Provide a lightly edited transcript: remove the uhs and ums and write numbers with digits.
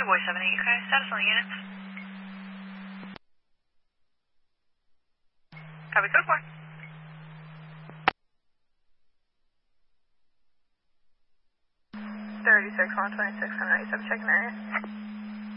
Boy 78, okay, status on the units. Copy, code 4. 36, 126, 197, checking area.